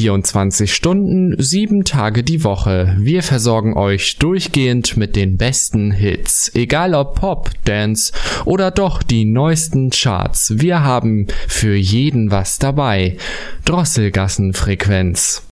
24 Stunden, 7 Tage die Woche. Wir versorgen euch durchgehend mit den besten Hits. Egal ob Pop, Dance oder doch die neuesten Charts. Wir haben für jeden was dabei. Drosselgassenfrequenz.